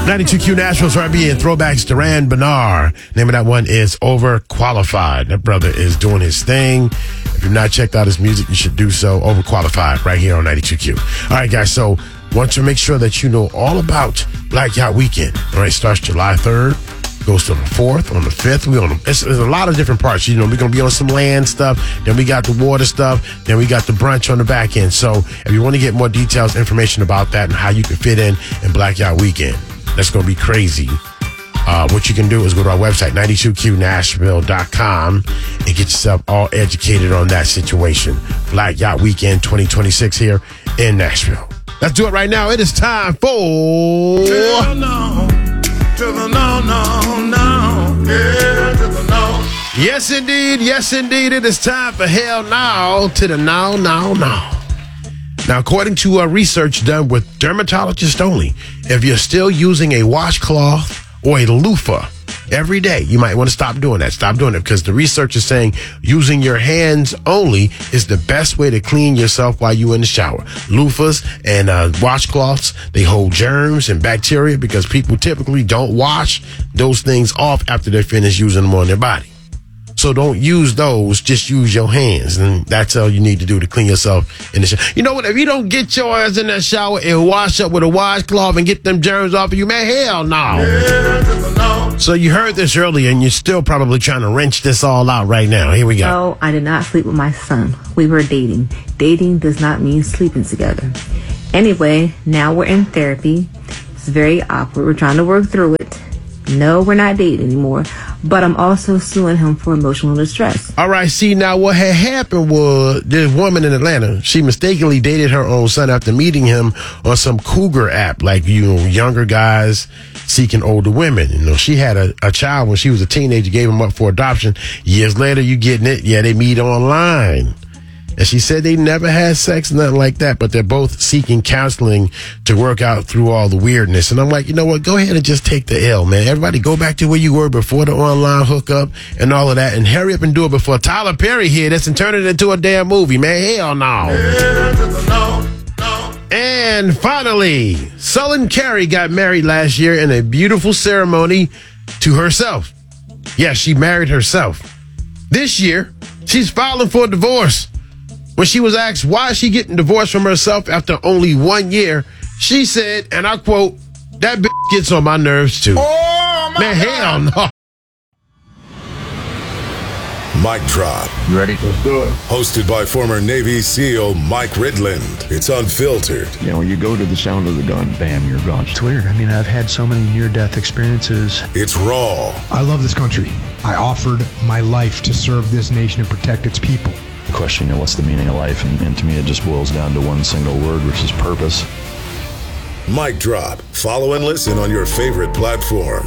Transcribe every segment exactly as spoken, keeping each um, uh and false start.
ninety-two Q Nashville's R and B and throwbacks. Duran Bernard. Name of that one is Overqualified. That brother is doing his thing. If you've not checked out his music, you should do so. Overqualified right here on ninety-two Q. All right, guys. So want to make sure that you know all about Black Yacht Weekend. All right, starts July third. Goes to the fourth, on the fifth. We on it's, there's a lot of different parts. You know, we're gonna be on some land stuff. Then we got the water stuff. Then we got the brunch on the back end. So if you want to get more details, information about that, and how you can fit in in Black Yacht Weekend, that's gonna be crazy. Uh, what you can do is go to our website, ninety-two Q Nashville dot com, and get yourself all educated on that situation. Black Yacht Weekend twenty twenty-six here in Nashville. Let's do it right now. It is time for. Hell no. To the no, no, no. Yeah, to the no. Yes, indeed. Yes, indeed. It is time for hell no to the no, no, no. Now, according to a research done with dermatologists only, if you're still using a washcloth or a loofah every day, you might want to stop doing that. Stop doing it, because the research is saying using your hands only is the best way to clean yourself while you're in the shower. Loofahs and uh, washcloths, they hold germs and bacteria because people typically don't wash those things off after they're finished using them on their body. So don't use those, just use your hands. And that's all you need to do to clean yourself in the shower. You know what? If you don't get your ass in that shower and wash up with a washcloth and get them germs off of you, man, hell no. Yeah, no. So you heard this earlier, and you're still probably trying to wrench this all out right now. Here we go. No, I did not sleep with my son. We were dating. Dating does not mean sleeping together. Anyway, now we're in therapy. It's very awkward. We're trying to work through it. No, we're not dating anymore. But I'm also suing him for emotional distress. All right, see, now what had happened was this woman in Atlanta, she mistakenly dated her own son after meeting him on some cougar app, like, you know, younger guys seeking older women. You know, she had a, a child when she was a teenager, gave him up for adoption. Years later, you getting it? Yeah, they meet online. And she said they never had sex, nothing like that, but they're both seeking counseling to work out through all the weirdness. And I'm like, you know what? Go ahead and just take the L, man. Everybody go back to where you were before the online hookup and all of that, and hurry up and do it before Tyler Perry here this and turn it into a damn movie, man. Hell no. Yeah, to the no, no. And finally, Sullen Carey got married last year in a beautiful ceremony to herself. Yeah, she married herself. This year, she's filing for a divorce. When she was asked why is she getting divorced from herself after only one year, she said, and I quote, "That bitch gets on my nerves too." Oh, my Man, hell no. Mic Drop. You ready? Let's do it. Hosted by former Navy SEAL Mike Ridland. It's unfiltered. You know, you go to the sound of the gun, bam, you're gone. It's weird. I mean, I've had so many near-death experiences. It's raw. I love this country. I offered my life to serve this nation and protect its people. The question, you know, what's the meaning of life? And, and to me, it just boils down to one single word, which is purpose. Mic Drop. Follow and listen on your favorite platform.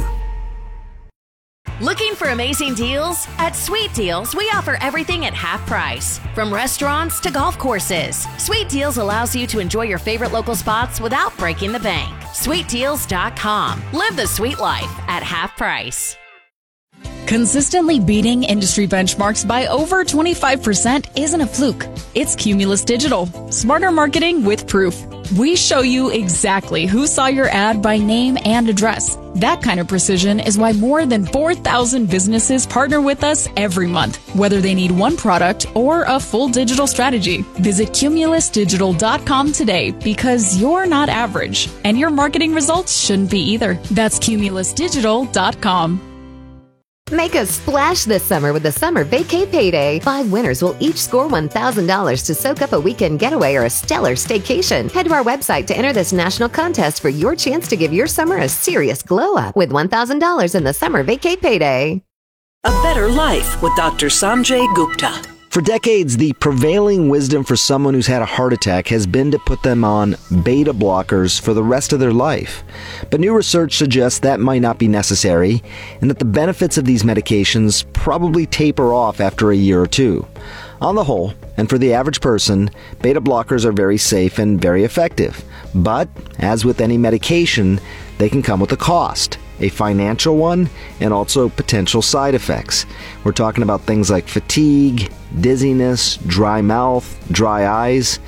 Looking for amazing deals? At Sweet Deals, we offer everything at half price. From restaurants to golf courses, Sweet Deals allows you to enjoy your favorite local spots without breaking the bank. sweet deals dot com. Live the sweet life at half price. Consistently beating industry benchmarks by over twenty-five percent isn't a fluke. It's Cumulus Digital. Smarter marketing with proof. We show you exactly who saw your ad by name and address. That kind of precision is why more than four thousand businesses partner with us every month, whether they need one product or a full digital strategy. Visit cumulus digital dot com today, because you're not average, and your marketing results shouldn't be either. That's cumulus digital dot com. Make a splash this summer with the Summer Vacay Payday. Five winners will each score one thousand dollars to soak up a weekend getaway or a stellar staycation. Head to our website to enter this national contest for your chance to give your summer a serious glow up with one thousand dollars in the Summer Vacay Payday. A better life with Doctor Sanjay Gupta. For decades, the prevailing wisdom for someone who's had a heart attack has been to put them on beta blockers for the rest of their life. But new research suggests that might not be necessary, and that the benefits of these medications probably taper off after a year or two. On the whole, and for the average person, beta blockers are very safe and very effective. But, as with any medication, they can come with a cost. A financial one, and also potential side effects. We're talking about things like fatigue, dizziness, dry mouth, dry eyes.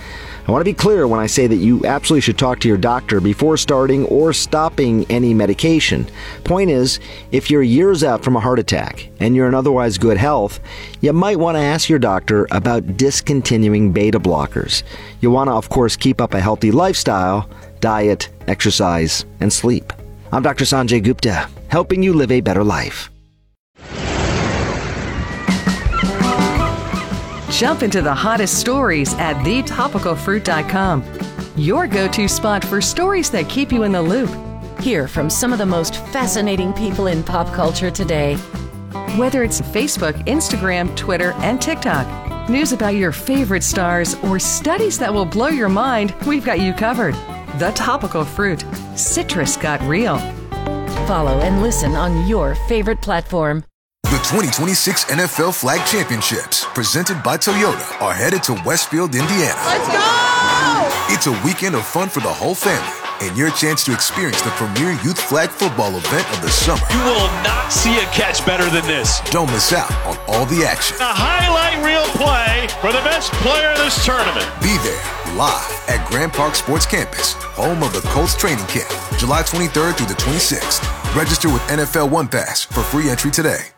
I want to be clear when I say that you absolutely should talk to your doctor before starting or stopping any medication. Point is, if you're years out from a heart attack and you're in otherwise good health, you might want to ask your doctor about discontinuing beta blockers. You want to, of course, keep up a healthy lifestyle, diet, exercise, and sleep. I'm Doctor Sanjay Gupta, helping you live a better life. Jump into the hottest stories at the topical fruit dot com. Your go-to spot for stories that keep you in the loop. Hear from some of the most fascinating people in pop culture today. Whether it's Facebook, Instagram, Twitter, and TikTok, news about your favorite stars, or studies that will blow your mind, we've got you covered. The Topical Fruit. Citrus got real. Follow and listen on your favorite platform. The twenty twenty-six N F L Flag Championships, presented by Toyota, are headed to Westfield, Indiana. Let's go! It's a weekend of fun for the whole family and your chance to experience the premier youth flag football event of the summer. You will not see a catch better than this. Don't miss out on all the action. A highlight reel play for the best player in this tournament. Be there live at Grand Park Sports Campus, home of the Colts training camp, July twenty-third through the twenty-sixth. Register with N F L One Pass for free entry today.